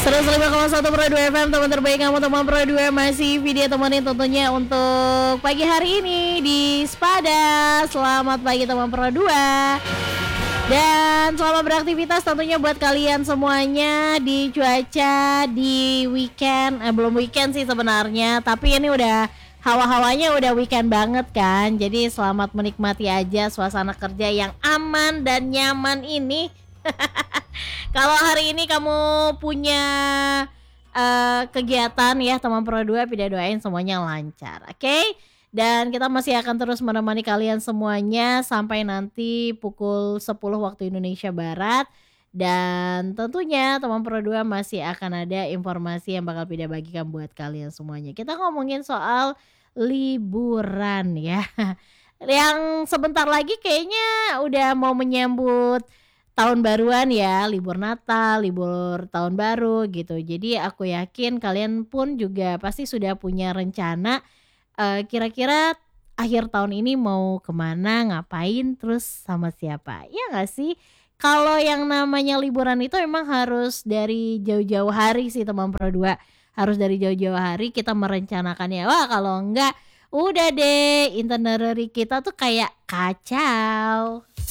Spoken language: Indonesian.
105,1 Pro 2 FM, teman terbaik kamu, teman Pro 2. Masih video temenin tentunya untuk pagi hari ini di Spada. Selamat pagi teman Pro 2. Dan selamat beraktivitas tentunya buat kalian semuanya di cuaca di weekend. Belum weekend sih sebenarnya, tapi ini udah hawa-hawanya udah weekend banget kan. Jadi selamat menikmati aja suasana kerja yang aman dan nyaman ini. Kalau hari ini kamu punya kegiatan ya teman Pro 2, Pida doain semuanya lancar, oke? Dan kita masih akan terus menemani kalian semuanya sampai nanti pukul 10 waktu Indonesia Barat. Dan tentunya teman Pro 2 masih akan ada informasi yang bakal Pida bagikan buat kalian semuanya. Kita ngomongin soal liburan ya. Yang sebentar lagi kayaknya udah mau menyambut tahun baruan ya, libur Natal, libur tahun baru gitu. Jadi aku yakin kalian pun juga pasti sudah punya rencana kira-kira akhir tahun ini mau kemana, ngapain, terus sama siapa. Ya nggak sih? Kalau yang namanya liburan itu emang harus dari jauh-jauh hari sih teman Pro 2. Harus dari jauh-jauh hari kita merencanakannya. Wah kalau enggak, udah deh itinerary kita tuh kayak kacau.